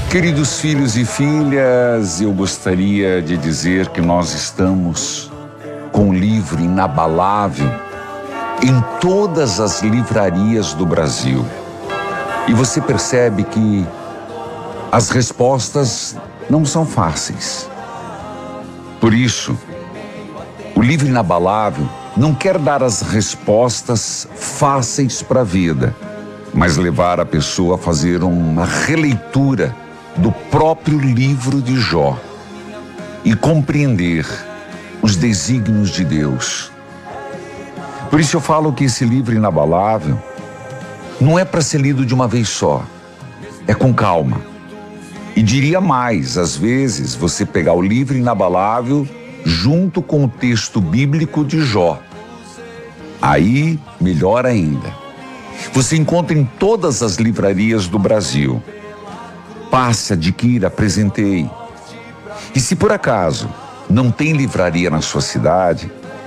Queridos filhos e filhas, eu gostaria de dizer que nós estamos com um livro inabalável em todas as livrarias do Brasil. E você percebe que as respostas não são fáceis. Por isso, o livro inabalável não quer dar as respostas fáceis para a vida, mas levar a pessoa a fazer uma releitura do próprio livro de Jó e compreender os desígnios de Deus. Por isso eu falo que esse livro inabalável não é para ser lido de uma vez só, é com calma. E diria mais, às vezes você pegar o livro inabalável junto com o texto bíblico de Jó. Aí, melhor ainda. Você encontra em todas as livrarias do Brasil. Passe, adquira, presenteie. E se por acaso não tem livraria na sua cidade,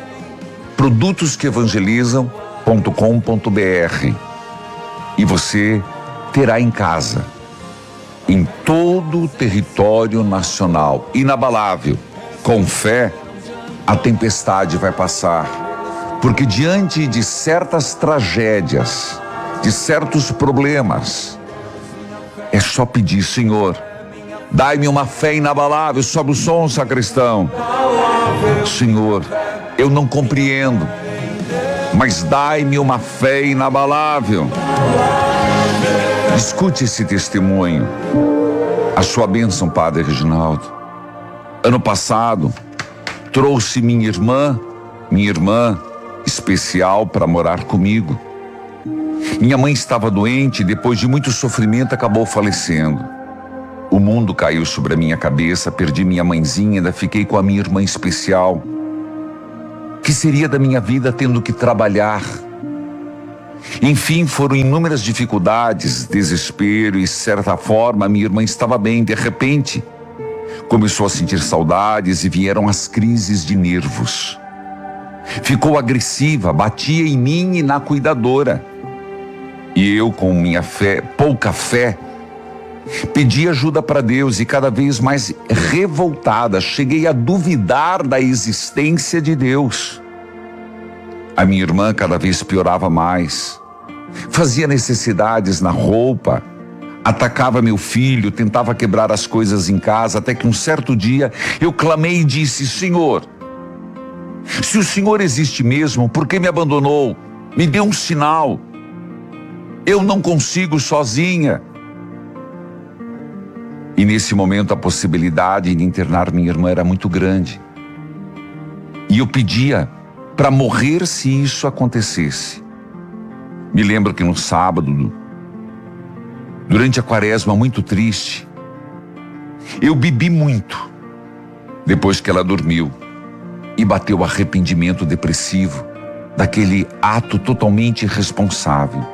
produtosqueevangelizam.com.br e você terá em casa, em todo o território nacional, inabalável. Com fé, a tempestade vai passar, porque diante de certas tragédias, de certos problemas, é só pedir: Senhor, dai-me uma fé inabalável. Sobe o som, sacristão. Senhor, eu não compreendo, mas dai-me uma fé inabalável. Escute esse testemunho. A sua bênção, Padre Reginaldo. Ano passado, trouxe minha irmã especial para morar comigo. Minha mãe estava doente e depois de muito sofrimento acabou falecendo. O mundo caiu sobre a minha cabeça, perdi minha mãezinha, ainda fiquei com a minha irmã especial. Que seria da minha vida tendo que trabalhar? Enfim, foram inúmeras dificuldades, desespero e, de certa forma, minha irmã estava bem. De repente, começou a sentir saudades e vieram as crises de nervos. Ficou agressiva, batia em mim e na cuidadora. E eu, com minha fé, pouca fé, pedi ajuda para Deus e cada vez mais revoltada, cheguei a duvidar da existência de Deus. A minha irmã cada vez piorava mais, fazia necessidades na roupa, atacava meu filho, tentava quebrar as coisas em casa, até que um certo dia eu clamei e disse: Senhor, se o Senhor existe mesmo, por que me abandonou? Me dê um sinal. Eu não consigo sozinha. E nesse momento a possibilidade de internar minha irmã era muito grande. E eu pedia para morrer se isso acontecesse. Me lembro que no sábado, durante a quaresma muito triste, eu bebi muito. Depois que ela dormiu, e bateu o arrependimento depressivo daquele ato totalmente irresponsável.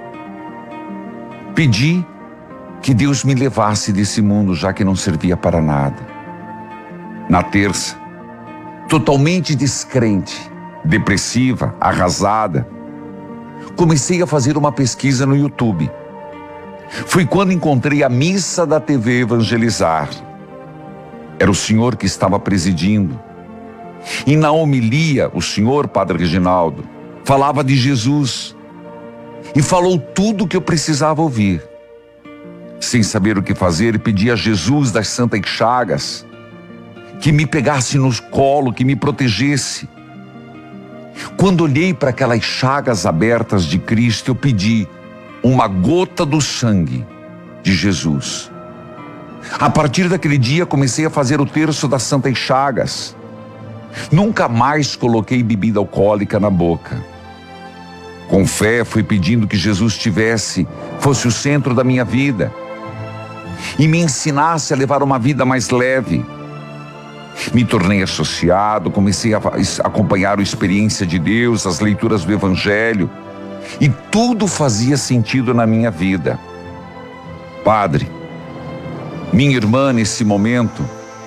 Pedi que Deus me levasse desse mundo, já que não servia para nada. Na terça, totalmente descrente, depressiva, arrasada, comecei a fazer uma pesquisa no YouTube. Foi quando encontrei a missa da TV Evangelizar. Era o senhor que estava presidindo. E na homilia, o senhor, Padre Reginaldo, falava de Jesus. E falou tudo o que eu precisava ouvir. Sem saber o que fazer, pedi a Jesus das Santas Chagas que me pegasse no colo, que me protegesse. Quando olhei para aquelas chagas abertas de Cristo, eu pedi uma gota do sangue de Jesus. A partir daquele dia, comecei a fazer o terço das Santas Chagas. Nunca mais coloquei bebida alcoólica na boca. Com fé, fui pedindo que Jesus fosse o centro da minha vida e me ensinasse a levar uma vida mais leve. Me tornei associado, comecei a acompanhar a experiência de Deus, as leituras do Evangelho, e tudo fazia sentido na minha vida. Padre, minha irmã nesse momento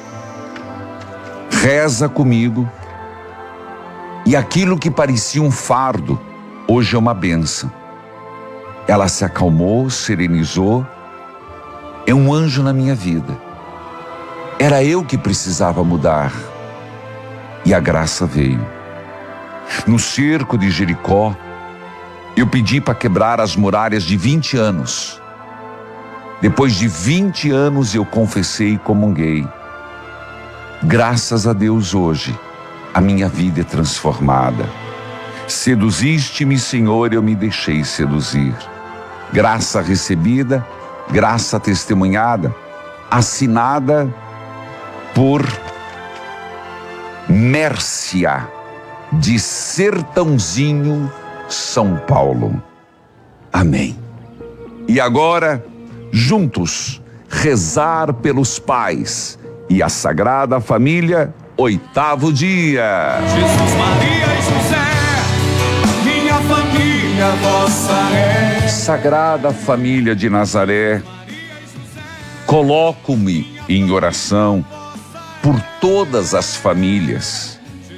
reza comigo, e aquilo que parecia um fardo, hoje é uma bênção. Ela se acalmou, serenizou é um anjo na minha vida. Era eu que precisava mudar. E a graça veio. No cerco de Jericó, eu pedi para quebrar as muralhas de 20 anos. Depois de 20 anos eu confessei e comunguei. Graças a Deus hoje, a minha vida é transformada. Seduziste-me, Senhor, eu me deixei seduzir. Graça recebida, graça testemunhada, assinada por Mércia, de Sertãozinho, São Paulo. Amém. E agora, juntos, rezar pelos pais e a Sagrada Família, 8º dia. Jesus, Maria e José, minha família, vossa é. Sagrada Família de Nazaré, coloco-me em oração por todas as famílias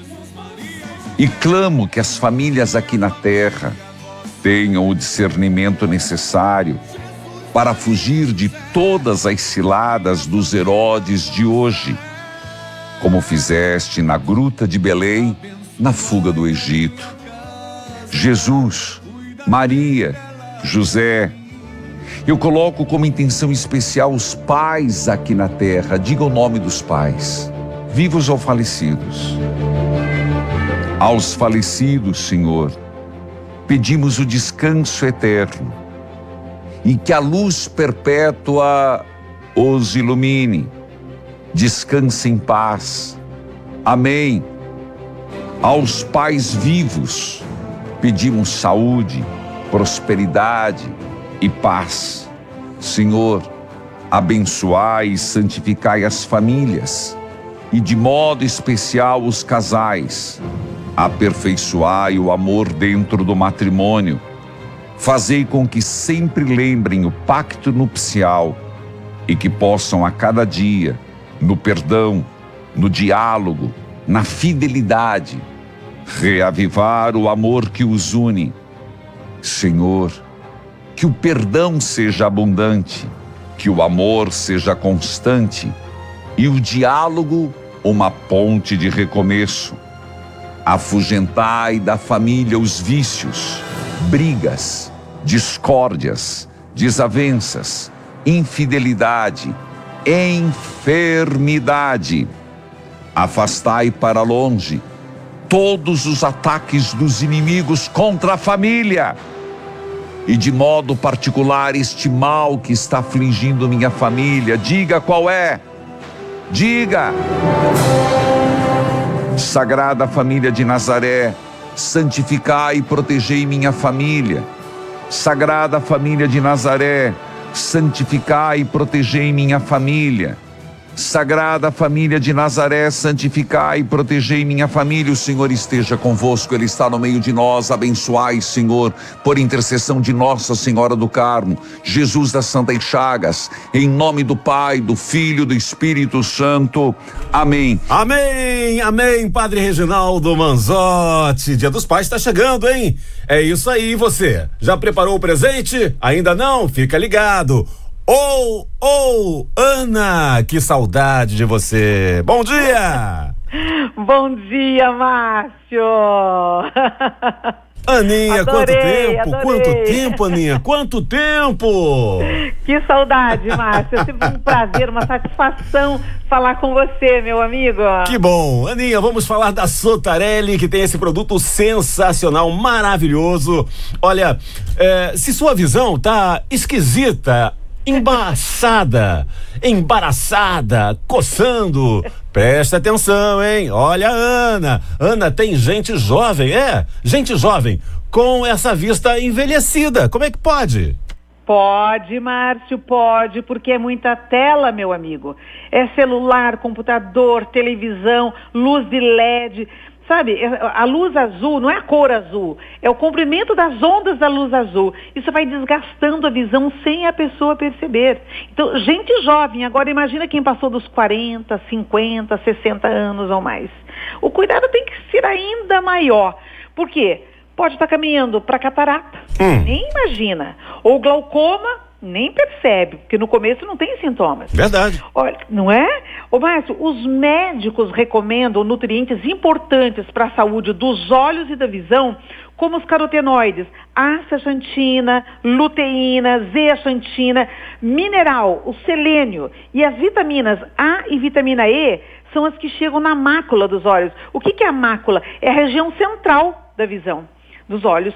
e clamo que as famílias aqui na terra tenham o discernimento necessário para fugir de todas as ciladas dos Herodes de hoje, como fizeste na gruta de Belém, na fuga do Egito. Jesus, Maria, José, eu coloco como intenção especial os pais aqui na terra. Diga o nome dos pais, vivos ou falecidos. Aos falecidos, Senhor, pedimos o descanso eterno e que a luz perpétua os ilumine. Descanse em paz. Amém. Aos pais vivos, pedimos saúde, prosperidade e paz. Senhor, abençoai e santificai as famílias e de modo especial os casais. Aperfeiçoai o amor dentro do matrimônio. Fazei com que sempre lembrem o pacto nupcial e que possam a cada dia, no perdão, no diálogo, na fidelidade, reavivar o amor que os une. Senhor, que o perdão seja abundante, que o amor seja constante e o diálogo uma ponte de recomeço. Afugentai da família os vícios, brigas, discórdias, desavenças, infidelidade, enfermidade. Afastai para longe todos os ataques dos inimigos contra a família. E de modo particular este mal que está afligindo minha família. Diga qual é. Diga. Sagrada Família de Nazaré, santificai e protegei minha família. Sagrada Família de Nazaré, santificai e protegei minha família. Sagrada Família de Nazaré, santificai e protegei minha família. O Senhor esteja convosco, Ele está no meio de nós. Abençoai, Senhor, por intercessão de Nossa Senhora do Carmo, Jesus das Santas Chagas, em nome do Pai, do Filho e do Espírito Santo. Amém. Amém, amém, Padre Reginaldo Manzotti. Dia dos Pais está chegando, hein? É isso aí, você já preparou o presente? Ainda não? Fica ligado. Ana, que saudade de você. Bom dia! Bom dia, Márcio! Aninha, adorei. Quanto tempo, Aninha? Quanto tempo? Que saudade, Márcio. É sempre um prazer, uma satisfação falar com você, meu amigo. Que bom. Aninha, vamos falar da Sotarelli, que tem esse produto sensacional, maravilhoso. Olha, se sua visão tá esquisita, embaraçada, coçando, presta atenção, hein? Olha a Ana tem gente jovem, com essa vista envelhecida, como é que pode? Pode, Márcio, pode, porque é muita tela, meu amigo. É celular, computador, televisão, luz de LED. Sabe, a luz azul não é a cor azul, é o comprimento das ondas da luz azul. Isso vai desgastando a visão sem a pessoa perceber. Então, gente jovem, agora imagina quem passou dos 40, 50, 60 anos ou mais. O cuidado tem que ser ainda maior. Por quê? Pode estar caminhando para catarata, nem imagina. Ou glaucoma, nem percebe, porque no começo não tem sintomas. Verdade. Olha, não é? Ô Márcio, os médicos recomendam nutrientes importantes para a saúde dos olhos e da visão, como os carotenoides, astaxantina, luteína, zeaxantina, mineral, o selênio e as vitaminas A e vitamina E são as que chegam na mácula dos olhos. O que é a mácula? É a região central da visão dos olhos.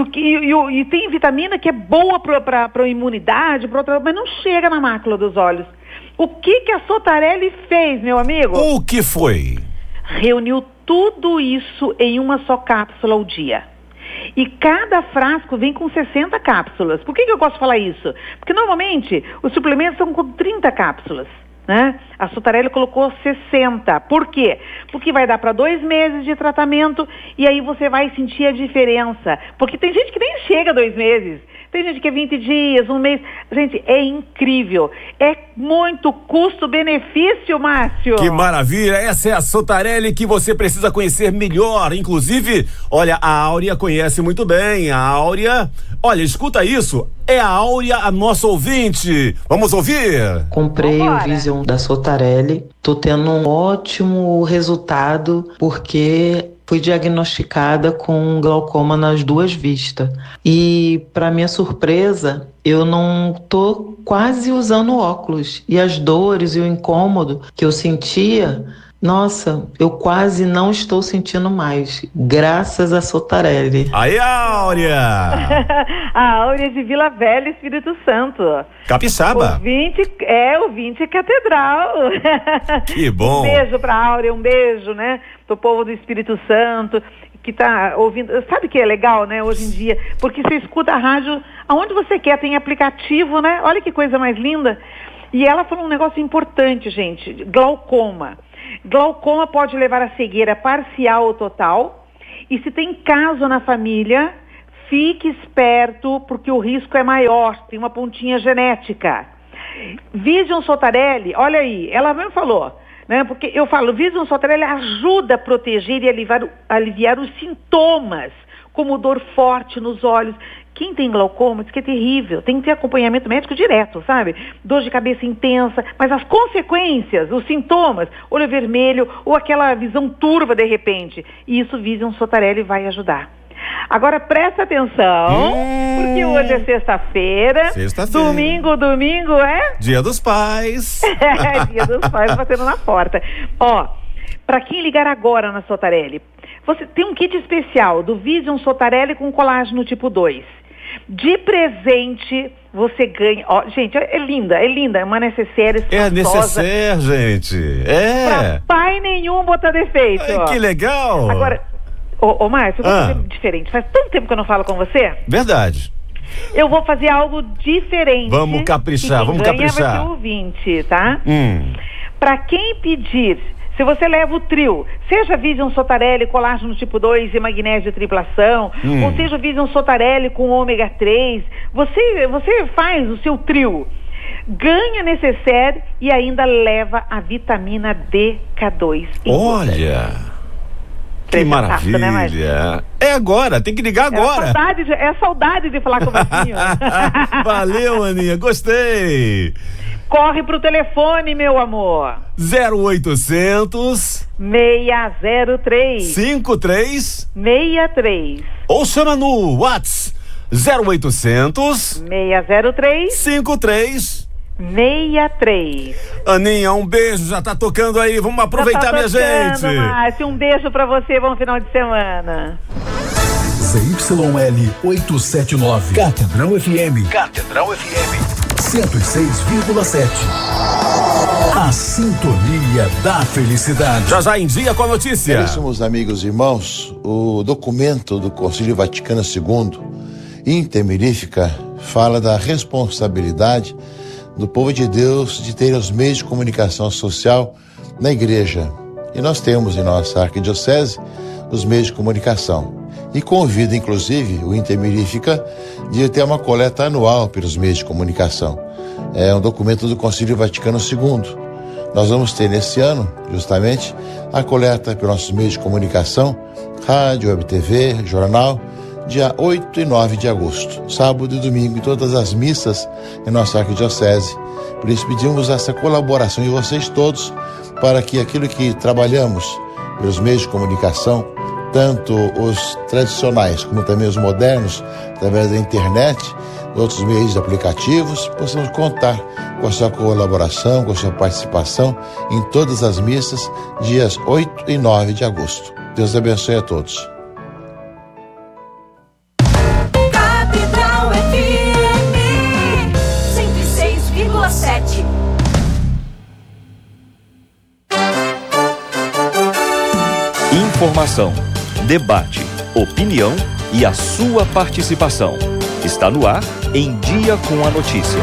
E tem vitamina que é boa para a imunidade, mas não chega na mácula dos olhos. O que a Sotarelli fez, meu amigo? O que foi? Reuniu tudo isso em uma só cápsula ao dia. E cada frasco vem com 60 cápsulas. Por que eu gosto de falar isso? Porque normalmente os suplementos são com 30 cápsulas. Né? A Sotarelli colocou 60. Por quê? Porque vai dar para 2 meses de tratamento e aí você vai sentir a diferença. Porque tem gente que nem chega a 2 meses. Tem gente que é 20 dias, 1 mês. Gente, é incrível. É muito custo-benefício, Márcio. Que maravilha. Essa é a Sotarelli que você precisa conhecer melhor. Inclusive, olha, a Áurea conhece muito bem. A Áurea, olha, escuta isso. É a Áurea, a nossa ouvinte. Vamos ouvir? Comprei o Vision da Sotarelli. Tô tendo um ótimo resultado porque fui diagnosticada com glaucoma nas 2 vistas. E, para minha surpresa, eu não tô quase usando óculos. E as dores e o incômodo que eu sentia, nossa, eu quase não estou sentindo mais. Graças a Sotarelli. Aí, Áurea! A Áurea de Vila Velha, Espírito Santo. Capixaba. Ouvinte catedral. Que bom. Um beijo pra Áurea, um beijo, né? Do povo do Espírito Santo, que tá ouvindo. Sabe o que é legal, né, hoje em dia? Porque você escuta a rádio aonde você quer, tem aplicativo, né? Olha que coisa mais linda. E ela falou um negócio importante, gente. Glaucoma. Glaucoma pode levar a cegueira parcial ou total. E se tem caso na família, fique esperto, porque o risco é maior. Tem uma pontinha genética. Vision Sotarelli, olha aí, ela mesmo falou, né? Porque eu falo, Vision Sotarelli ajuda a proteger e aliviar os sintomas, como dor forte nos olhos. Quem tem glaucoma diz que é terrível, tem que ter acompanhamento médico direto, sabe? Dor de cabeça intensa, mas as consequências, os sintomas, olho vermelho ou aquela visão turva de repente, e isso Vision Sotarelli vai ajudar. Agora presta atenção, porque hoje é sexta-feira. Domingo é? Dia dos Pais. Dia dos Pais batendo na porta. Ó, para quem ligar agora na Sotarelli, você tem um kit especial do Vision Sotarelli com colágeno tipo 2. De presente, você ganha... Ó, gente, é linda, é uma necessaire espaçosa. É necessaire, gente. Pra pai nenhum botar defeito. Ai, que legal. Agora, ô Márcio, eu vou fazer diferente. Faz tanto tempo que eu não falo com você. Verdade. Eu vou fazer algo diferente. Vamos caprichar, Vai ser o ouvinte, tá? Pra quem pedir... Se você leva o trio, seja Vision Sotarelli, colágeno tipo 2 e magnésio triplação, ou seja o Vision Sotarelli com ômega 3, você faz o seu trio, ganha necessaire e ainda leva a vitamina DK2. Olha, que maravilha. Né, é agora, tem que ligar agora. É saudade de falar com você. Valeu, Aninha, gostei. Corre pro telefone, meu amor. 0800 603 5363. Ou chama no WhatsApp 0800 603 5363. Aninha, um beijo, já tá tocando aí, vamos aproveitar, minha gente. Márcio, um beijo pra você, bom final de semana. ZYL 879, Catedral FM 106,7. A sintonia da felicidade. Já em dia com a notícia. Caríssimos amigos e irmãos, o documento do Concílio Vaticano II, Inter Mirifica, fala da responsabilidade do povo de Deus de ter os meios de comunicação social na igreja. E nós temos em nossa arquidiocese os meios de comunicação. E convida, inclusive, o Inter Mirifica de ter uma coleta anual pelos meios de comunicação. É um documento do Concílio Vaticano II. Nós vamos ter nesse ano, justamente, a coleta pelos nossos meios de comunicação, rádio, web TV, jornal, dia 8 e 9 de agosto, sábado e domingo, em todas as missas em nossa arquidiocese. Por isso pedimos essa colaboração de vocês todos para que aquilo que trabalhamos pelos meios de comunicação, tanto os tradicionais como também os modernos, através da internet, de outros meios de aplicativos, possamos contar com a sua colaboração, com a sua participação em todas as missas, dias 8 e 9 de agosto. Deus abençoe a todos. Catedral FM 106,7. Informação, debate, opinião e a sua participação. Está no ar, Em Dia com a Notícia.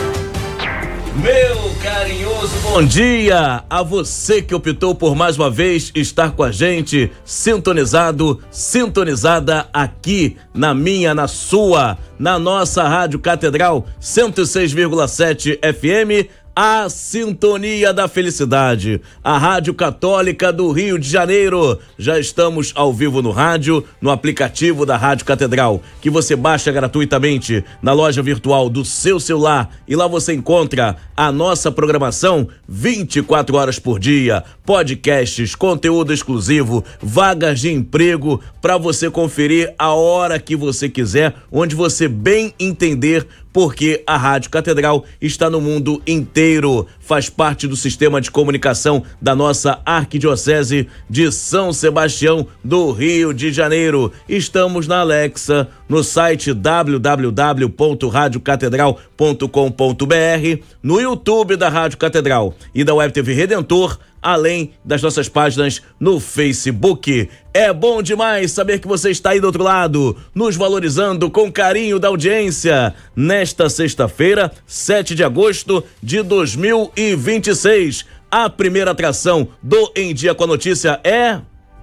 Meu carinhoso bom dia a você que optou por mais uma vez estar com a gente, sintonizado, sintonizada aqui na minha, na sua, na nossa Rádio Catedral 106,7 FM, a Sintonia da Felicidade, a Rádio Católica do Rio de Janeiro. Já estamos ao vivo no rádio, no aplicativo da Rádio Catedral, que você baixa gratuitamente na loja virtual do seu celular, e lá você encontra a nossa programação 24 horas por dia, podcasts, conteúdo exclusivo, vagas de emprego para você conferir a hora que você quiser, onde você bem entender, porque a Rádio Catedral está no mundo inteiro, faz parte do sistema de comunicação da nossa Arquidiocese de São Sebastião do Rio de Janeiro. Estamos na Alexa, no site www.radiocatedral.com.br, no YouTube da Rádio Catedral e da Web TV Redentor, além das nossas páginas no Facebook. É bom demais saber que você está aí do outro lado, nos valorizando com carinho da audiência. Nesta sexta-feira, 7 de agosto de 2026, a primeira atração do Em Dia com a Notícia é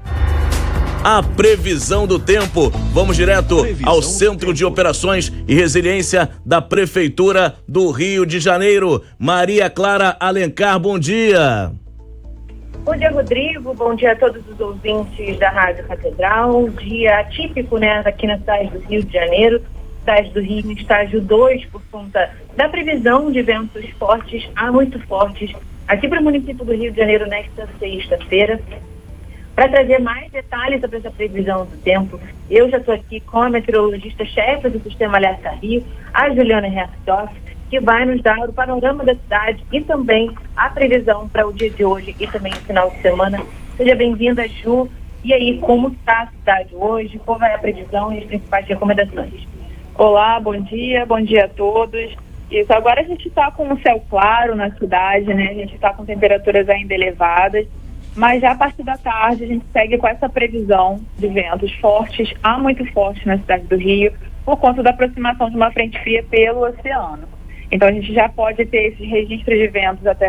a previsão do tempo. Vamos direto ao Centro de Operações e Resiliência da Prefeitura do Rio de Janeiro. Maria Clara Alencar, bom dia. Bom dia, Rodrigo. Bom dia a todos os ouvintes da Rádio Catedral. Dia atípico, né, aqui na cidade do Rio de Janeiro. Cidade do Rio em estágio 2, por conta da previsão de ventos fortes a muito fortes aqui para o município do Rio de Janeiro nesta sexta-feira. Para trazer mais detalhes sobre essa previsão do tempo, eu já estou aqui com a meteorologista-chefe do Sistema Alerta Rio, a Juliana Herzog, que vai nos dar o panorama da cidade e também a previsão para o dia de hoje e também o final de semana. Seja bem-vinda, Ju. E aí, como está a cidade hoje? Qual é a previsão e as principais recomendações? Olá, bom dia a todos. Isso, agora a gente está com um céu claro na cidade, né? A gente está com temperaturas ainda elevadas, mas já a partir da tarde a gente segue com essa previsão de ventos fortes a muito fortes na cidade do Rio, por conta da aproximação de uma frente fria pelo oceano. Então a gente já pode ter esses registros de ventos até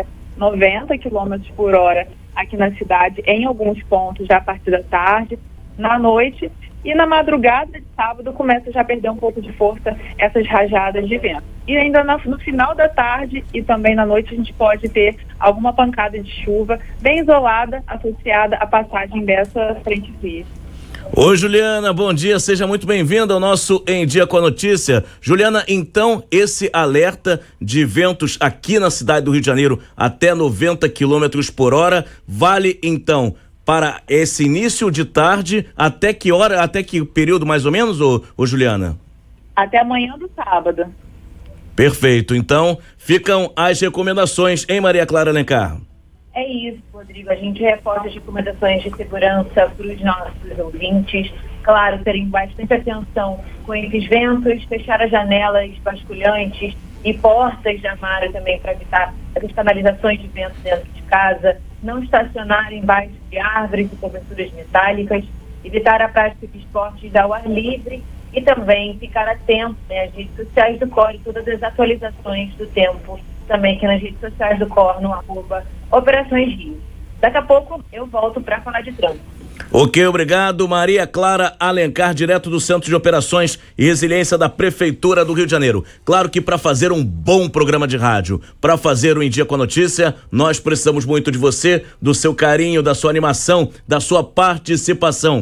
90 km por hora aqui na cidade, em alguns pontos já a partir da tarde, na noite, e na madrugada de sábado começa já a perder um pouco de força essas rajadas de vento. E ainda no final da tarde e também na noite a gente pode ter alguma pancada de chuva bem isolada associada à passagem dessa frente fria. Oi, Juliana, bom dia, seja muito bem-vinda ao nosso Em Dia com a Notícia. Juliana, então, esse alerta de ventos aqui na cidade do Rio de Janeiro até 90 km por hora vale, então, para esse início de tarde, até que hora, até que período mais ou menos, ô Juliana? Até amanhã do sábado. Perfeito, então, ficam as recomendações, hein, Maria Clara Alencar? É isso, Rodrigo. A gente reforça as recomendações de segurança para os nossos ouvintes. Claro, terem bastante atenção com esses ventos, fechar as janelas basculhantes e portas de armário também para evitar essas canalizações de vento dentro de casa. Não estacionar embaixo de árvores e coberturas metálicas. Evitar a prática de esportes ao ar livre e também ficar atento, né, às redes sociais do COR e todas as atualizações do tempo também aqui nas redes sociais do COR no @Operações Rio. Daqui a pouco eu volto para falar de trânsito. Ok, obrigado. Maria Clara Alencar, direto do Centro de Operações e Resiliência da Prefeitura do Rio de Janeiro. Claro que para fazer um bom programa de rádio, para fazer o Em Dia com a Notícia, nós precisamos muito de você, do seu carinho, da sua animação, da sua participação.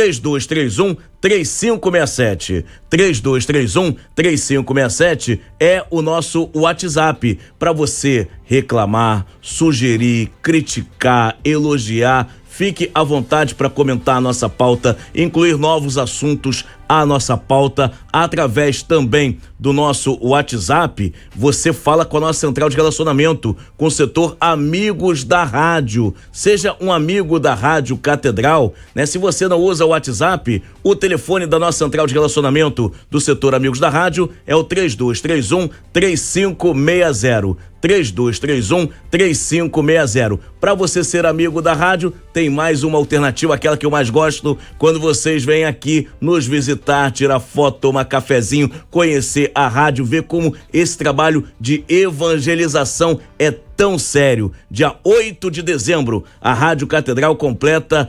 3231-3567. 3231-3567 é o nosso WhatsApp para você reclamar, sugerir, criticar, elogiar. Fique à vontade para comentar a nossa pauta, incluir novos assuntos à nossa pauta através também do nosso WhatsApp. Você fala com a nossa central de relacionamento, com o setor Amigos da Rádio. Seja um amigo da Rádio Catedral, né? Se você não usa o WhatsApp, o telefone da nossa central de relacionamento do setor Amigos da Rádio é o 3231-3560. 3231-3560. Para você ser amigo da rádio, tem mais uma alternativa, aquela que eu mais gosto, quando vocês vêm aqui nos visitar, tirar foto, tomar cafezinho, conhecer a rádio, ver como esse trabalho de evangelização é tão sério. Dia 8 de dezembro, a Rádio Catedral completa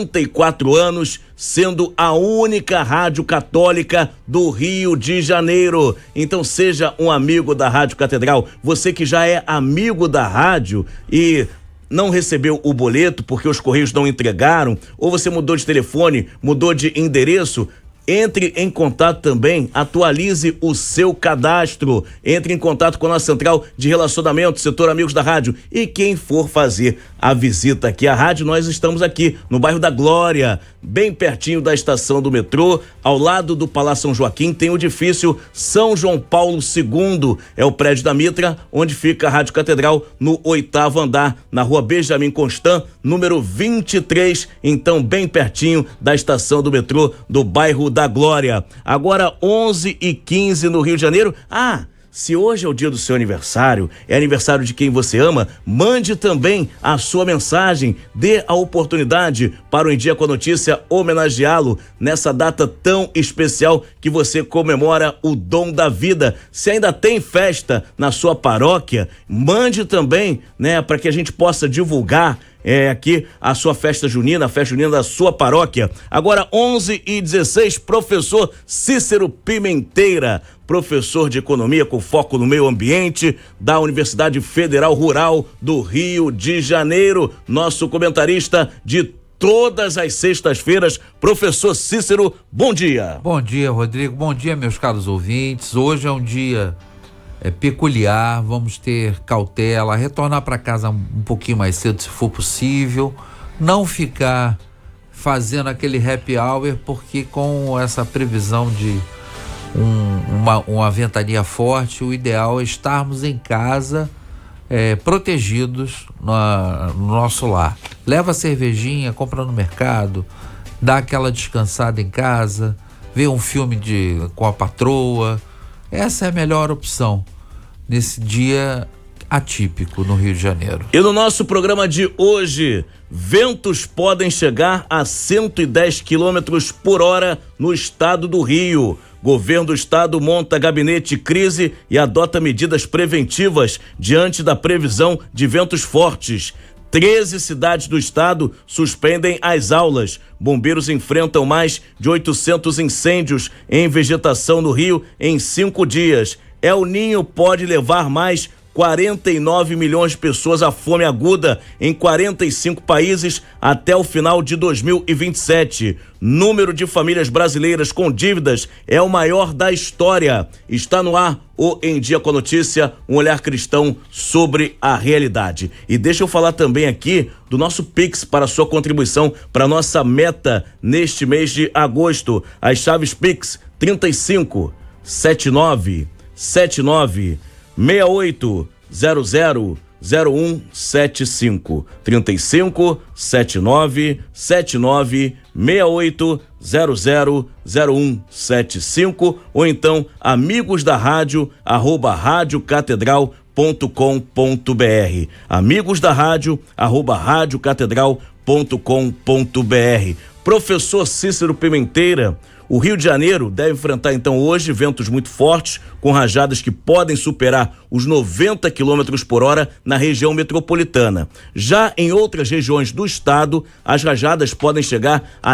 34 anos, sendo a única rádio católica do Rio de Janeiro. Então seja um amigo da Rádio Catedral. Você que já é amigo da rádio e não recebeu o boleto porque os Correios não entregaram, ou você mudou de telefone, mudou de endereço, entre em contato também, atualize o seu cadastro, entre em contato com a nossa central de relacionamento, setor Amigos da Rádio, e quem for fazer a visita aqui à rádio, nós estamos aqui no bairro da Glória, bem pertinho da estação do metrô, ao lado do Palácio São Joaquim, tem o edifício São João Paulo II, é o prédio da Mitra, onde fica a Rádio Catedral, no 8º andar, na rua Benjamin Constant, número 23, então bem pertinho da estação do metrô do bairro da Glória. Agora 11h15 no Rio de Janeiro. Se hoje é o dia do seu aniversário, é aniversário de quem você ama, mande também a sua mensagem, dê a oportunidade para o Em Dia com a Notícia homenageá-lo nessa data tão especial que você comemora o dom da vida. Se ainda tem festa na sua paróquia, mande também, né, para que a gente possa divulgar aqui a sua festa junina, a festa junina da sua paróquia. Agora 11h16, professor Cícero Pimenteira, professor de economia com foco no meio ambiente da Universidade Federal Rural do Rio de Janeiro, nosso comentarista de todas as sextas-feiras. Professor Cícero, bom dia. Bom dia, Rodrigo, bom dia, meus caros ouvintes. Hoje é um dia peculiar, vamos ter cautela, retornar para casa um pouquinho mais cedo se for possível, não ficar fazendo aquele happy hour, porque com essa previsão de uma ventania forte, o ideal é estarmos em casa protegidos no nosso lar. Leva a cervejinha, compra no mercado, dá aquela descansada em casa, vê um filme com a patroa. Essa é a melhor opção nesse dia atípico no Rio de Janeiro. E no nosso programa de hoje, ventos podem chegar a 110 km por hora no estado do Rio. Governo do estado monta gabinete crise e adota medidas preventivas diante da previsão de ventos fortes. 13 cidades do estado suspendem as aulas. Bombeiros enfrentam mais de 800 incêndios em vegetação no Rio em 5 dias. El Ninho pode levar mais 49 milhões de pessoas à fome aguda em 45 países até o final de 2027. Número de famílias brasileiras com dívidas é o maior da história. Está no ar o Em Dia com a Notícia, um olhar cristão sobre a realidade. E deixa eu falar também aqui do nosso Pix para sua contribuição para nossa meta neste mês de agosto. As chaves Pix 35 79 68 00 0175 35 79 68 00 0175 ou então amigos da rádio @radiocatedral.com.br, amigos da rádio @radiocatedral.com.br. Professor Cícero Pimenteira, O Rio de Janeiro deve enfrentar então hoje ventos muito fortes, com rajadas que podem superar os 90 km por hora na região metropolitana. Já em outras regiões do estado, as rajadas podem chegar a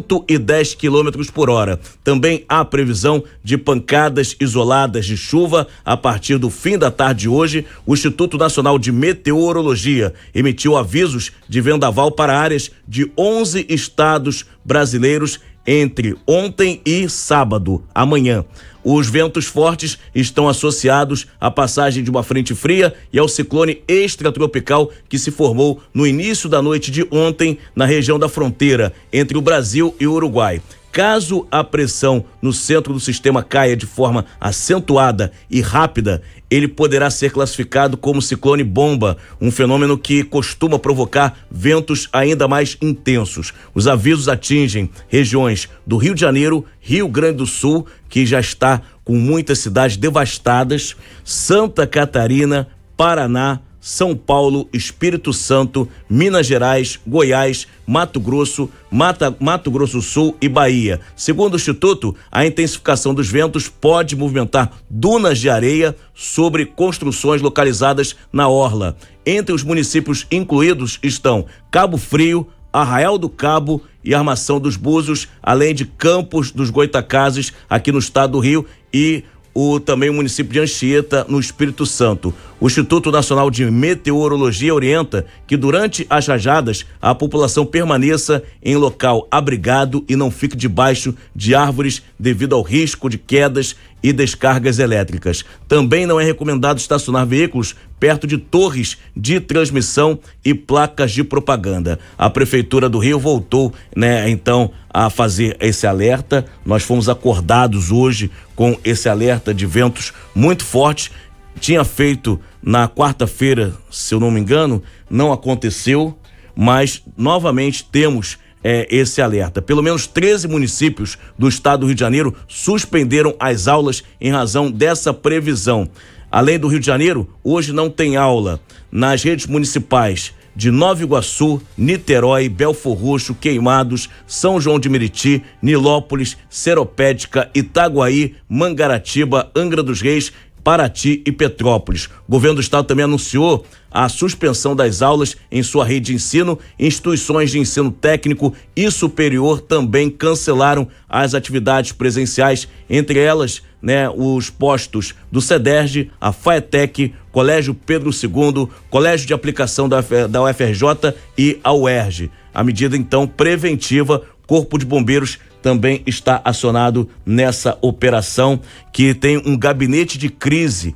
110 km por hora. Também há previsão de pancadas isoladas de chuva a partir do fim da tarde de hoje. O Instituto Nacional de Meteorologia emitiu avisos de vendaval para áreas de 11 estados brasileiros entre ontem e sábado, amanhã. Os ventos fortes estão associados à passagem de uma frente fria e ao ciclone extratropical que se formou no início da noite de ontem na região da fronteira entre o Brasil e o Uruguai. Caso a pressão no centro do sistema caia de forma acentuada e rápida, ele poderá ser classificado como ciclone bomba, um fenômeno que costuma provocar ventos ainda mais intensos. Os avisos atingem regiões do Rio de Janeiro, Rio Grande do Sul, que já está com muitas cidades devastadas, Santa Catarina, Paraná, São Paulo, Espírito Santo, Minas Gerais, Goiás, Mato Grosso, Mato Grosso do Sul e Bahia. Segundo o Instituto, a intensificação dos ventos pode movimentar dunas de areia sobre construções localizadas na orla. Entre os municípios incluídos estão Cabo Frio, Arraial do Cabo e Armação dos Búzios, além de Campos dos Goitacazes, aqui no estado do Rio, e também o município de Anchieta, no Espírito Santo. O Instituto Nacional de Meteorologia orienta que durante as rajadas a população permaneça em local abrigado e não fique debaixo de árvores devido ao risco de quedas e descargas elétricas. Também não é recomendado estacionar veículos perto de torres de transmissão e placas de propaganda. A Prefeitura do Rio voltou, então, a fazer esse alerta. Nós fomos acordados hoje com esse alerta de ventos muito fortes. Tinha feito na quarta-feira, se eu não me engano, não aconteceu, mas novamente temos esse alerta. Pelo menos 13 municípios do estado do Rio de Janeiro suspenderam as aulas em razão dessa previsão. Além do Rio de Janeiro, hoje não tem aula nas redes municipais de Nova Iguaçu, Niterói, Belfor Roxo, Queimados, São João de Meriti, Nilópolis, Seropédica, Itaguaí, Mangaratiba, Angra dos Reis, Paraty e Petrópolis. O governo do estado também anunciou a suspensão das aulas em sua rede de ensino. Instituições de ensino técnico e superior também cancelaram as atividades presenciais, entre elas, os postos do CEDERJ, a FAETEC, Colégio Pedro II, Colégio de Aplicação da UFRJ e a UERJ. A medida, então, preventiva, Corpo de Bombeiros também está acionado nessa operação, que tem um gabinete de crise,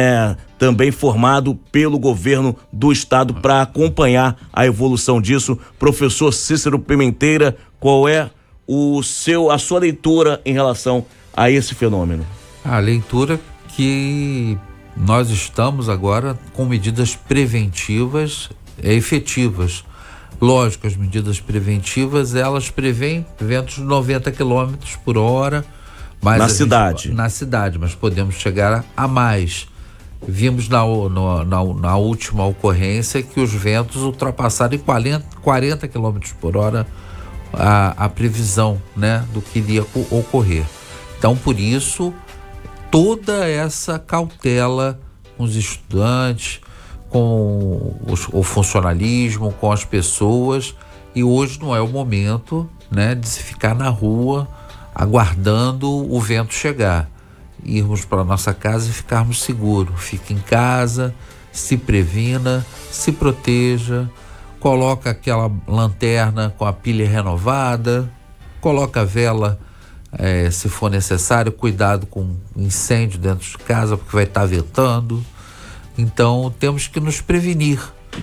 também formado pelo governo do estado para acompanhar a evolução disso. Professor Cícero Pimenteira, qual é a sua leitura em relação a esse fenômeno? A leitura que nós estamos agora com medidas preventivas efetivas. Lógico, as medidas preventivas, elas prevêem ventos de 90 km por hora. Mas na cidade, mas podemos chegar a mais. Vimos na última ocorrência que os ventos ultrapassaram em 40 km por hora a previsão, do que iria ocorrer. Então, por isso, toda essa cautela com os estudantes, com o funcionalismo, com as pessoas, e hoje não é o momento, de se ficar na rua aguardando o vento chegar. Irmos para nossa casa e ficarmos seguros. Fique em casa, se previna, se proteja, coloca aquela lanterna com a pilha renovada, coloca a vela se for necessário, cuidado com incêndio dentro de casa, porque vai estar ventando. Então temos que nos prevenir,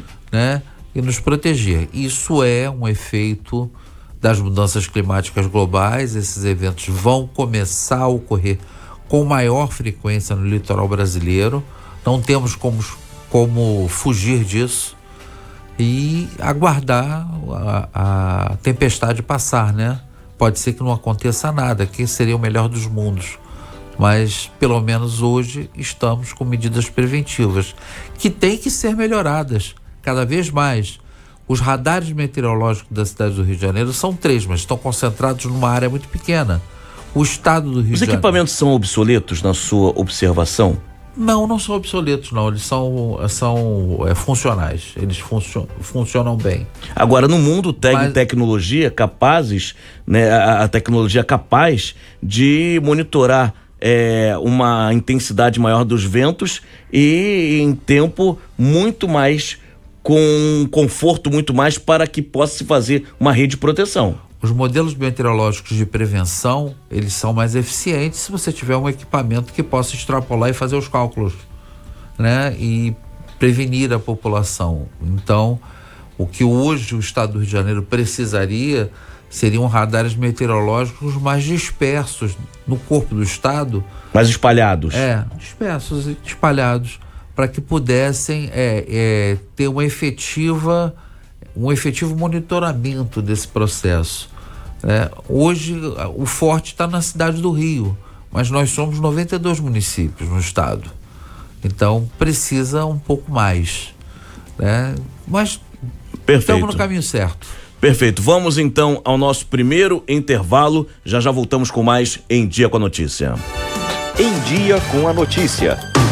e nos proteger. Isso é um efeito das mudanças climáticas globais. Esses eventos vão começar a ocorrer com maior frequência no litoral brasileiro. Não temos como fugir disso e aguardar a tempestade passar, Pode ser que não aconteça nada, que seria o melhor dos mundos. Mas, pelo menos hoje, estamos com medidas preventivas que têm que ser melhoradas cada vez mais. Os radares meteorológicos da cidade do Rio de Janeiro são 3, mas estão concentrados numa área muito pequena. O estado do Rio de Janeiro... Os equipamentos são obsoletos na sua observação? Não são obsoletos, não. Eles são funcionais. Eles funcionam bem. Agora, no mundo tem tecnologia capazes, né, a tecnologia capaz de monitorar uma intensidade maior dos ventos e em tempo muito mais, com conforto muito mais, para que possa se fazer uma rede de proteção. Os modelos meteorológicos de prevenção, eles são mais eficientes se você tiver um equipamento que possa extrapolar e fazer os cálculos, né? E prevenir a população. Então, o que hoje o estado do Rio de Janeiro precisaria seriam radares meteorológicos mais dispersos no corpo do estado. Mais espalhados. Dispersos e espalhados, para que pudessem ter um efetivo monitoramento desse processo. Hoje o forte está na cidade do Rio, mas nós somos 92 municípios no estado, então precisa um pouco mais, né? Mas estamos no caminho certo. Perfeito, vamos então ao nosso primeiro intervalo, já voltamos com mais Em Dia com a Notícia. Em Dia com a Notícia.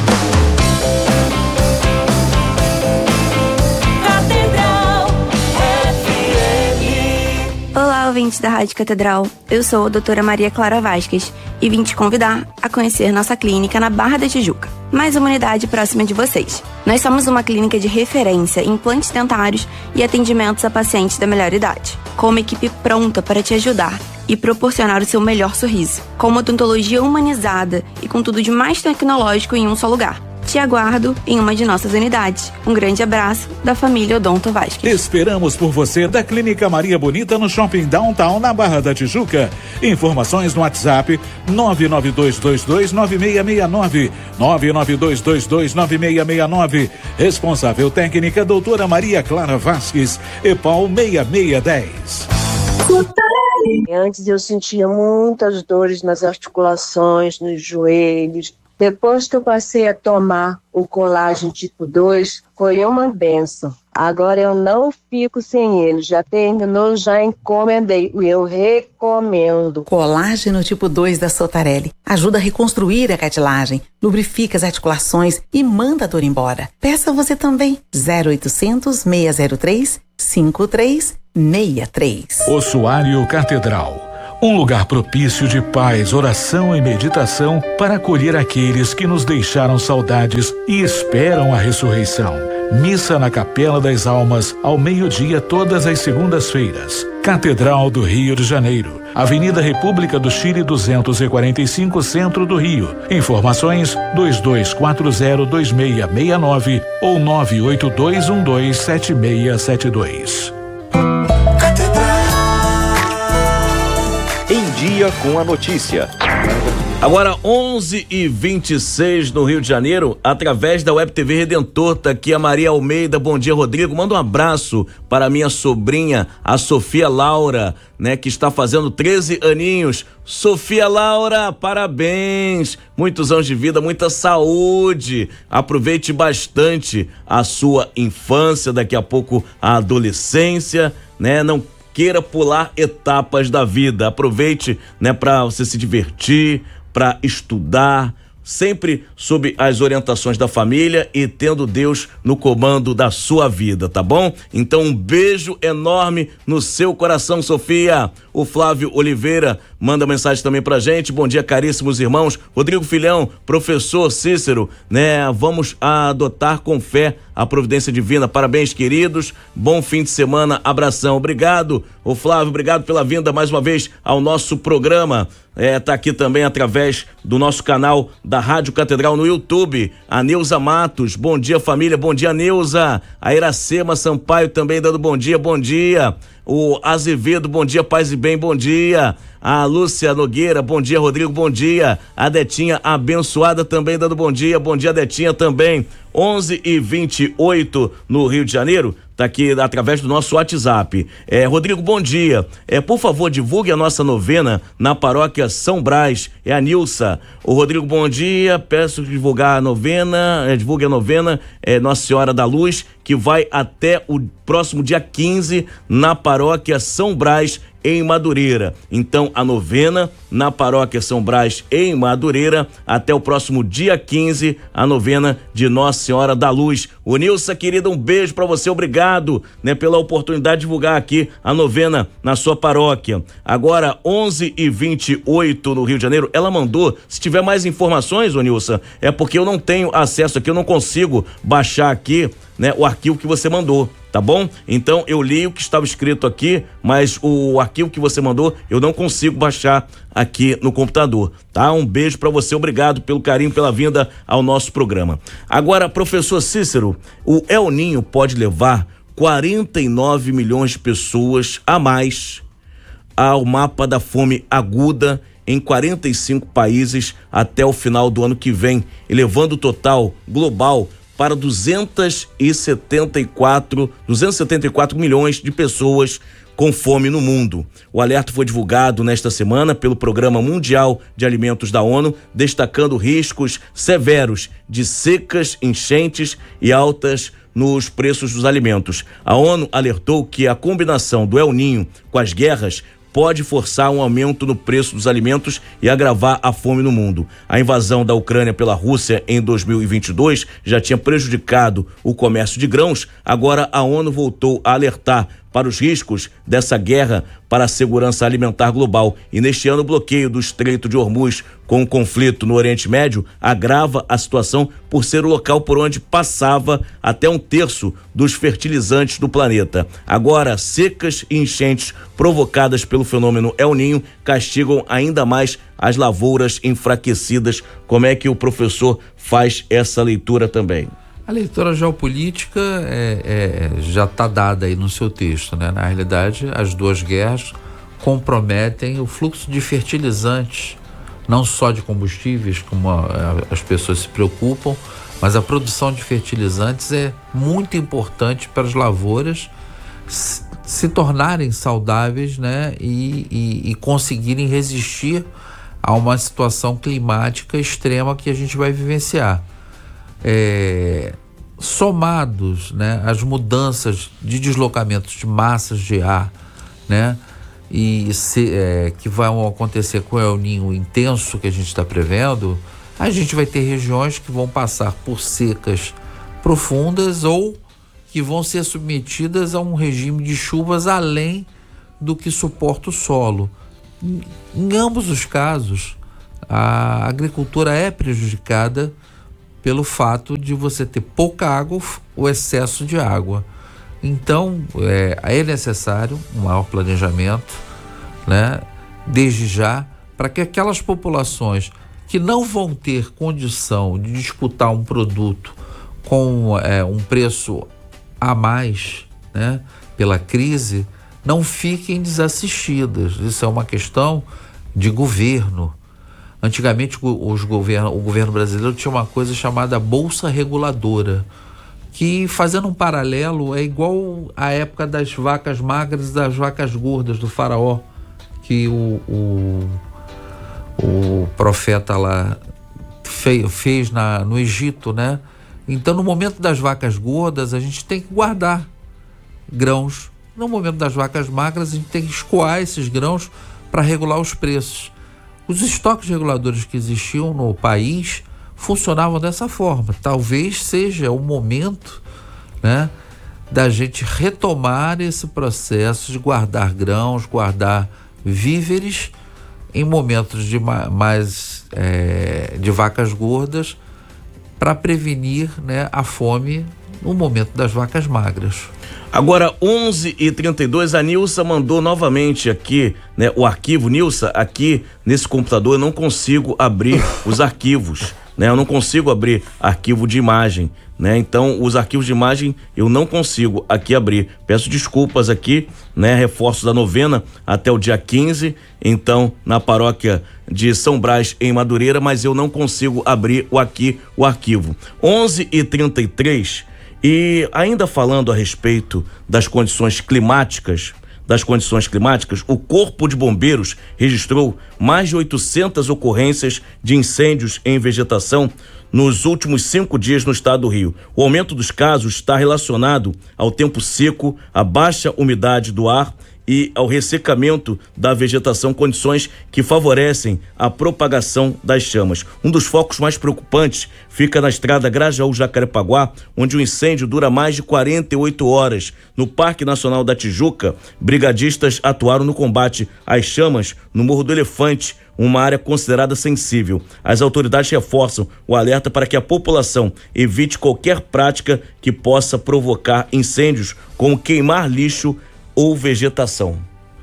Olá, ouvintes da Rádio Catedral. Eu sou a doutora Maria Clara Vasquez e vim te convidar a conhecer nossa clínica na Barra da Tijuca, mais uma unidade próxima de vocês. Nós somos uma clínica de referência em implantes dentários e atendimentos a pacientes da melhor idade, com uma equipe pronta para te ajudar e proporcionar o seu melhor sorriso, com uma odontologia humanizada e com tudo de mais tecnológico em um só lugar. Te aguardo em uma de nossas unidades. Um grande abraço da família Odonto Vasquez. Esperamos por você da Clínica Maria Bonita no Shopping Downtown, na Barra da Tijuca. Informações no WhatsApp 992229669. 992229669. Responsável técnica doutora Maria Clara Vasquez, EPAL 6610. Antes eu sentia muitas dores nas articulações, nos joelhos. Depois que eu passei a tomar o colágeno tipo 2, foi uma benção. Agora eu não fico sem ele. Já terminou, já encomendei. Eu recomendo. Colágeno tipo 2 da Sotarelli. Ajuda a reconstruir a cartilagem, lubrifica as articulações e manda a dor embora. Peça você também. 0800 603 5363. Ossuário Catedral. Um lugar propício de paz, oração e meditação para acolher aqueles que nos deixaram saudades e esperam a ressurreição. Missa na Capela das Almas, ao meio-dia, todas as segundas-feiras. Catedral do Rio de Janeiro. Avenida República do Chile 245, Centro do Rio. Informações 22402669 ou 982127672. Em Dia com a Notícia. Agora 11h26 no Rio de Janeiro, através da Web TV Redentor, tá aqui a Maria Almeida. Bom dia, Rodrigo. Manda um abraço para minha sobrinha, a Sofia Laura, né, que está fazendo 13 aninhos. Sofia Laura, parabéns, muitos anos de vida, muita saúde, aproveite bastante a sua infância, daqui a pouco a adolescência, né, não queira pular etapas da vida, aproveite, né, para você se divertir, para estudar, sempre sob as orientações da família e tendo Deus no comando da sua vida, tá bom? Então um beijo enorme no seu coração, Sofia. O Flávio Oliveira manda mensagem também pra gente. Bom dia, caríssimos irmãos. Rodrigo Filhão, professor Cícero, né? Vamos adotar com fé a providência divina. Parabéns, queridos. Bom fim de semana. Abração. Obrigado, o Flávio. Obrigado pela vinda mais uma vez ao nosso programa. Tá aqui também através do nosso canal da Rádio Catedral no YouTube. A Neuza Matos. Bom dia, família. Bom dia, Neuza. A Iracema Sampaio também dando bom dia. Bom dia. O Azevedo, bom dia, paz e bem, bom dia. A Lúcia Nogueira, bom dia, Rodrigo, bom dia. A Detinha abençoada também dando bom dia, Detinha também. 11h28 no Rio de Janeiro, tá aqui através do nosso WhatsApp. Rodrigo, bom dia. Por favor, divulgue a nossa novena na paróquia São Brás. É a Nilsa. O Rodrigo, bom dia. Peço que divulgar a novena, divulgue a novena, Nossa Senhora da Luz, que vai até o próximo dia 15 na paróquia São Brás, em Madureira. Então, a novena na paróquia São Brás, em Madureira, até o próximo dia 15, a novena de Nossa Senhora da Luz. Ô Nilsa, querida, um beijo pra você, obrigado, né, pela oportunidade de divulgar aqui a novena na sua paróquia. Agora, 11h28 no Rio de Janeiro, ela mandou, se tiver mais informações, ô Nilsa, é porque eu não tenho acesso aqui, eu não consigo baixar aqui, né, o arquivo que você mandou, tá bom? Então eu li o que estava escrito aqui, mas o arquivo que você mandou eu não consigo baixar aqui no computador, tá? Um beijo pra você, obrigado pelo carinho, pela vinda ao nosso programa. Agora, professor Cícero, o El Ninho pode levar 49 milhões de pessoas a mais ao mapa da fome aguda em 45 países até o final do ano que vem, elevando o total global para 274 milhões de pessoas com fome no mundo. O alerta foi divulgado nesta semana pelo Programa Mundial de Alimentos da ONU, destacando riscos severos de secas, enchentes e altas nos preços dos alimentos. A ONU alertou que a combinação do El Ninho com as guerras pode forçar um aumento no preço dos alimentos e agravar a fome no mundo. A invasão da Ucrânia pela Rússia em 2022 já tinha prejudicado o comércio de grãos. Agora a ONU voltou a alertar para os riscos dessa guerra para a segurança alimentar global. E neste ano o bloqueio do Estreito de Hormuz com o conflito no Oriente Médio agrava a situação por ser o local por onde passava até 1/3 dos fertilizantes do planeta. Agora, secas e enchentes provocadas pelo fenômeno El Ninho castigam ainda mais as lavouras enfraquecidas. Como é que o professor faz essa leitura também? A leitura geopolítica já está dada aí no seu texto, né? Na realidade, as duas guerras comprometem o fluxo de fertilizantes, não só de combustíveis, como as pessoas se preocupam, mas a produção de fertilizantes é muito importante para as lavouras se tornarem saudáveis, né? E conseguirem resistir a uma situação climática extrema que a gente vai vivenciar. Somados, né, as mudanças de deslocamentos de massas de ar, né, que vão acontecer com o El Ninho intenso que a gente está prevendo, a gente vai ter regiões que vão passar por secas profundas ou que vão ser submetidas a um regime de chuvas além do que suporta o solo. Em ambos os casos, a agricultura é prejudicada pelo fato de você ter pouca água ou excesso de água. Então, é necessário um maior planejamento, né, desde já, para que aquelas populações que não vão ter condição de disputar um produto com um preço a mais, né, pela crise, não fiquem desassistidas. Isso é uma questão de governo. Antigamente o governo brasileiro tinha uma coisa chamada Bolsa Reguladora, que, fazendo um paralelo, é igual à época das vacas magras e das vacas gordas do faraó, que o profeta lá fez no Egito, né? Então, no momento das vacas gordas, a gente tem que guardar grãos. No momento das vacas magras, a gente tem que escoar esses grãos para regular os preços. Os estoques reguladores que existiam no país funcionavam dessa forma. Talvez seja o momento, né, da gente retomar esse processo de guardar grãos, guardar víveres em momentos de de vacas gordas, para prevenir, né, a fome no momento das vacas magras. Agora, 11h32, a Nilsa mandou novamente aqui, né, o arquivo. Nilsa, aqui nesse computador eu não consigo abrir os arquivos, né? Eu não consigo abrir arquivo de imagem, né? Então, os arquivos de imagem eu não consigo aqui abrir. Peço desculpas aqui, né? Reforço da novena até o dia 15, então, na paróquia de São Brás, em Madureira, mas eu não consigo abrir o arquivo. 11h33. E ainda falando a respeito das condições climáticas, o Corpo de Bombeiros registrou mais de 800 ocorrências de incêndios em vegetação nos últimos 5 dias no estado do Rio. O aumento dos casos está relacionado ao tempo seco, à baixa umidade do ar e ao ressecamento da vegetação, condições que favorecem a propagação das chamas. Um dos focos mais preocupantes fica na estrada Grajaú-Jacarepaguá, onde o incêndio dura mais de 48 horas. No Parque Nacional da Tijuca, brigadistas atuaram no combate às chamas no Morro do Elefante, uma área considerada sensível. As autoridades reforçam o alerta para que a população evite qualquer prática que possa provocar incêndios, como queimar lixo ou vegetação.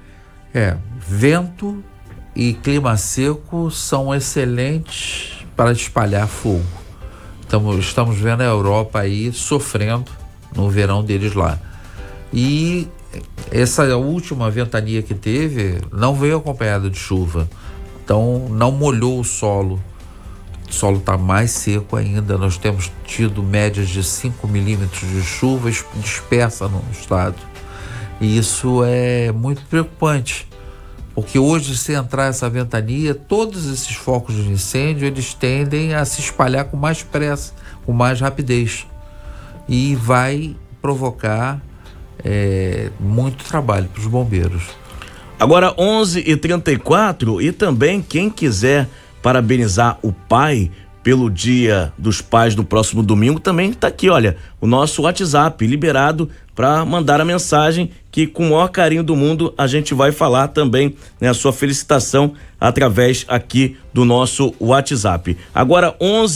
Vento e clima seco são excelentes para espalhar fogo. Estamos vendo a Europa aí sofrendo no verão deles lá. E essa última ventania que teve não veio acompanhada de chuva. Então não molhou o solo. O solo está mais seco ainda. Nós temos tido médias de 5 milímetros de chuva dispersa no estado. E isso é muito preocupante, porque hoje, se entrar essa ventania, todos esses focos de incêndio, eles tendem a se espalhar com mais pressa, com mais rapidez, e vai provocar muito trabalho para os bombeiros. Agora 11h34, e também quem quiser parabenizar o pai pelo Dia dos Pais no próximo domingo, também está aqui, olha, o nosso WhatsApp liberado para mandar a mensagem, que com o maior carinho do mundo a gente vai falar também, né, a sua felicitação através aqui do nosso WhatsApp. Agora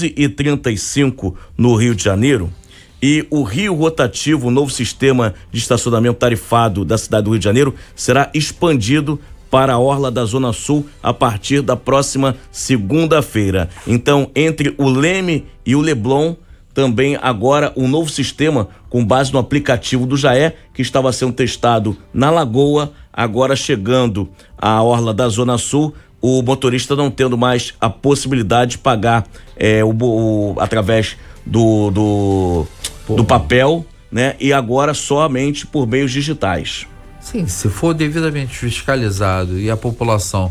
11h35 no Rio de Janeiro, e o Rio Rotativo, o novo sistema de estacionamento tarifado da cidade do Rio de Janeiro, será expandido para a orla da Zona Sul a partir da próxima segunda-feira. Então, entre o Leme e o Leblon, também agora um novo sistema com base no aplicativo do Jaé, que estava sendo testado na Lagoa, agora chegando à orla da Zona Sul, o motorista não tendo mais a possibilidade de pagar através do papel, né? E agora somente por meios digitais. Sim, se for devidamente fiscalizado e a população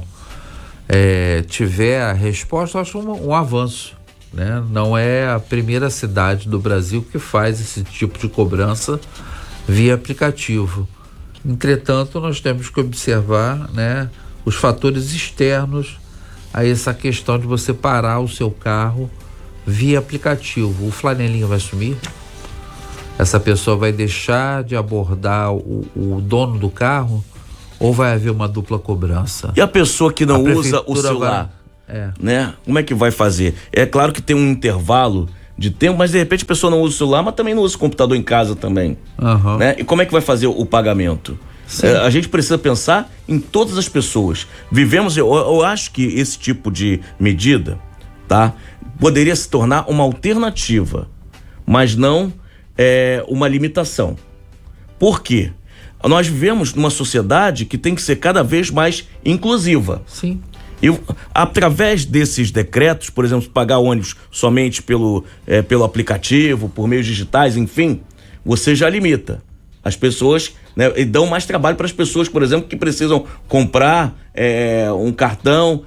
tiver a resposta, eu acho um avanço, né? Não é a primeira cidade do Brasil que faz esse tipo de cobrança via aplicativo. Entretanto, nós temos que observar, né, os fatores externos a essa questão de você parar o seu carro via aplicativo. O flanelinha vai sumir? Essa pessoa vai deixar de abordar o dono do carro, ou vai haver uma dupla cobrança? E a pessoa que não usa o celular, né? Como é que vai fazer? É claro que tem um intervalo de tempo, mas de repente a pessoa não usa o celular, mas também não usa o computador em casa também, né? E como é que vai fazer o pagamento? A gente precisa pensar em todas as pessoas. Eu acho que esse tipo de medida, tá, poderia se tornar uma alternativa, mas não uma limitação. Por quê? Nós vivemos numa sociedade que tem que ser cada vez mais inclusiva. Sim. E através desses decretos, por exemplo, pagar ônibus somente pelo aplicativo, por meios digitais, enfim, você já limita as pessoas, né, e dão mais trabalho para as pessoas, por exemplo, que precisam comprar um cartão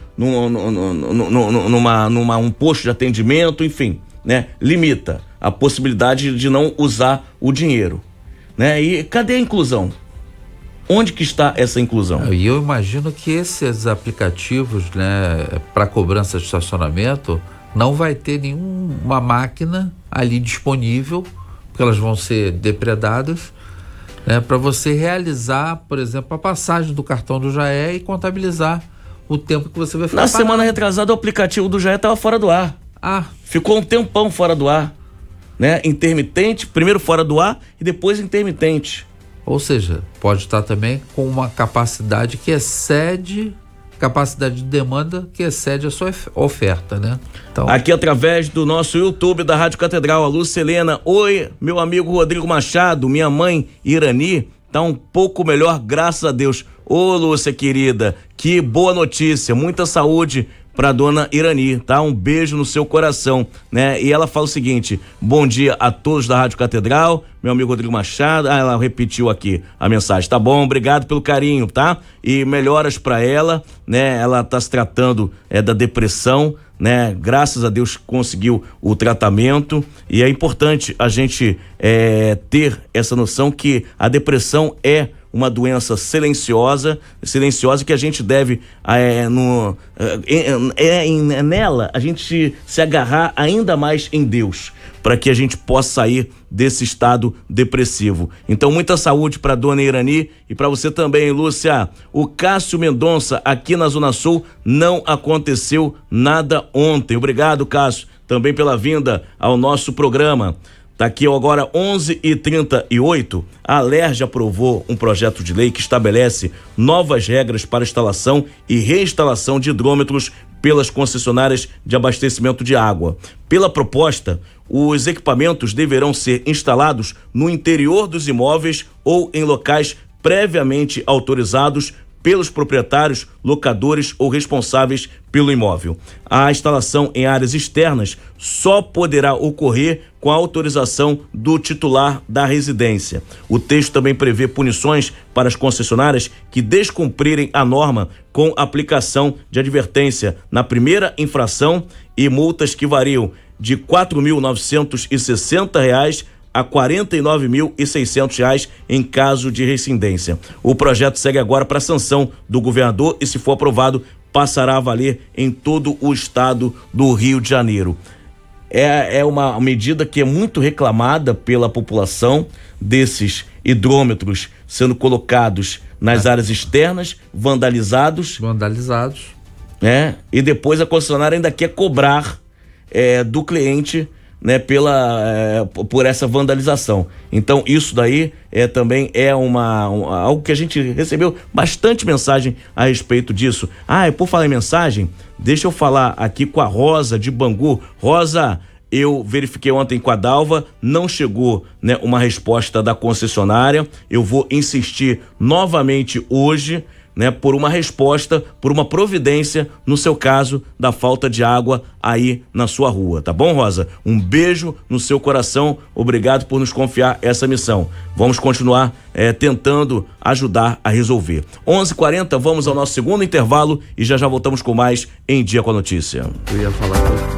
num posto de atendimento, enfim, né, limita a possibilidade de não usar o dinheiro, né? E cadê a inclusão? Onde que está essa inclusão? E eu imagino que esses aplicativos, né, para cobrança de estacionamento, não vai ter nenhuma máquina ali disponível, porque elas vão ser depredadas, né, para você realizar, por exemplo, a passagem do cartão do Jaé e contabilizar o tempo que você vai ficar Na pagando. semana retrasada, o aplicativo do Jaé estava fora do ar. Ficou um tempão fora do ar, né? Intermitente, primeiro fora do ar e depois intermitente. Ou seja, pode estar também com uma capacidade que excede, capacidade de demanda que excede a sua oferta, né? Então, aqui através do nosso YouTube da Rádio Catedral, a Lúcia Helena. Oi, meu amigo Rodrigo Machado, minha mãe Irani tá um pouco melhor, graças a Deus. Ô, Lúcia querida, que boa notícia, muita saúde pra dona Irani, tá? Um beijo no seu coração, né? E ela fala o seguinte: bom dia a todos da Rádio Catedral, meu amigo Rodrigo Machado. Ela repetiu aqui a mensagem, tá bom? Obrigado pelo carinho, tá? E melhoras pra ela, né? Ela tá se tratando da depressão, né? Graças a Deus conseguiu o tratamento, e é importante a gente ter essa noção que a depressão é uma doença silenciosa que a gente deve nela a gente se agarrar ainda mais em Deus, para que a gente possa sair desse estado depressivo. Então, muita saúde para dona Irani e para você também, Lúcia. O Cássio Mendonça, aqui na Zona Sul, não aconteceu nada ontem. Obrigado, Cássio, também pela vinda ao nosso programa. Tá aqui agora 11h38. A Alerj aprovou um projeto de lei que estabelece novas regras para instalação e reinstalação de hidrômetros pelas concessionárias de abastecimento de água. Pela proposta, os equipamentos deverão ser instalados no interior dos imóveis ou em locais previamente autorizados pelos proprietários, locadores ou responsáveis pelo imóvel. A instalação em áreas externas só poderá ocorrer com a autorização do titular da residência. O texto também prevê punições para as concessionárias que descumprirem a norma, com aplicação de advertência na primeira infração e multas que variam de R$ 4.960 a R$ 49.600 em caso de rescindência. O projeto segue agora para sanção do governador e, se for aprovado, passará a valer em todo o estado do Rio de Janeiro. É uma medida que é muito reclamada pela população, desses hidrômetros sendo colocados nas áreas externas, vandalizados, e depois a concessionária ainda quer cobrar do cliente, né, por essa vandalização. Então isso daí também é algo que a gente recebeu bastante mensagem a respeito disso. Por falar em mensagem, deixa eu falar aqui com a Rosa de Bangu. Rosa, eu verifiquei ontem com a Dalva, não chegou, né, uma resposta da concessionária. Eu vou insistir novamente hoje, né, por uma resposta, por uma providência no seu caso da falta de água aí na sua rua, tá bom, Rosa? Um beijo no seu coração, obrigado por nos confiar essa missão. Vamos continuar tentando ajudar a resolver. 11h40, vamos ao nosso segundo intervalo e já voltamos com mais Em Dia com a Notícia. Eu ia falar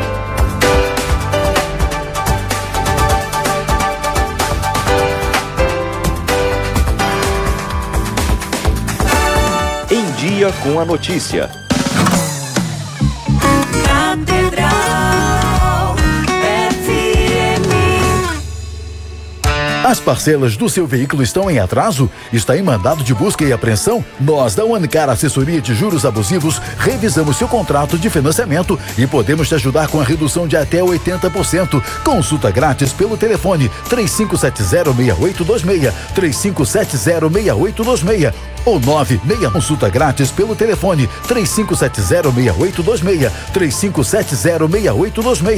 Dia com a Notícia. Catedral FM. As parcelas do seu veículo estão em atraso? Está em mandado de busca e apreensão? Nós da One-Car Assessoria de Juros Abusivos revisamos seu contrato de financiamento e podemos te ajudar com a redução de até 80%. Consulta grátis pelo telefone 3570-6826, 3570-6826 ou 96. Consulta grátis pelo telefone 3570-6826, 3570-6826.